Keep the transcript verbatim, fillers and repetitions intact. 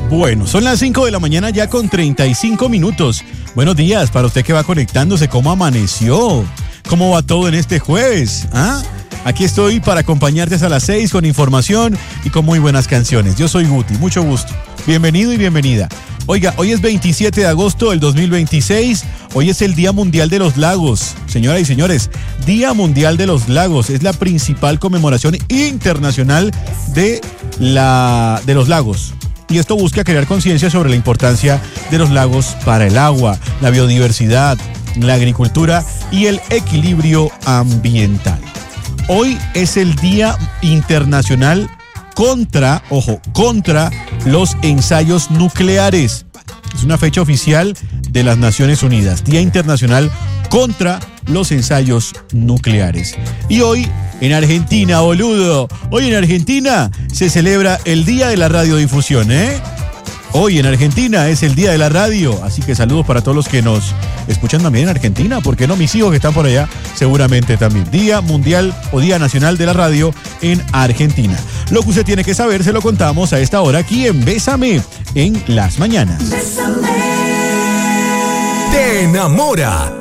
Bueno, son las cinco de la mañana ya con treinta y cinco minutos. Buenos días para usted que va conectándose. ¿Cómo amaneció? ¿Cómo va todo en este jueves? ¿Ah? Aquí estoy para acompañarte hasta las seis con información y con muy buenas canciones. Yo soy Guti, mucho gusto. Bienvenido y bienvenida. Oiga, hoy es veintisiete de agosto del dos mil veintiséis. Hoy es el Día Mundial de los Lagos. Señoras y señores, Día Mundial de los Lagos. Es la principal conmemoración internacional de, la, de los lagos. Y esto busca crear conciencia sobre la importancia de los lagos para el agua, la biodiversidad, la agricultura y el equilibrio ambiental. Hoy es el Día Internacional contra, ojo, contra los ensayos nucleares. Es una fecha oficial de las Naciones Unidas. Día Internacional contra los ensayos nucleares. Y hoy en Argentina, boludo, hoy en Argentina se celebra el Día de la Radiodifusión, ¿eh? Hoy en Argentina es el Día de la Radio, así que saludos para todos los que nos escuchan también en Argentina, porque no, mis hijos que están por allá seguramente también. Día Mundial o Día Nacional de la Radio en Argentina. Lo que usted tiene que saber se lo contamos a esta hora aquí en Bésame en las mañanas. Te enamora